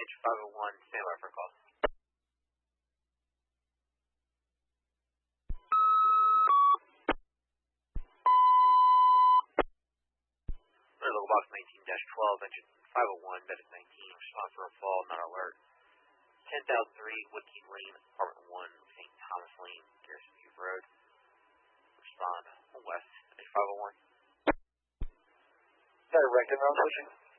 Edge 501, stand by for a call. Local box 19-12, engine 501, bed at 19, respond for a fall, not alert. 10,003, Woodkeep Lane, apartment 1, St. Thomas Lane, Garrison View Road. Respond west, edge 501. Direct and round switching.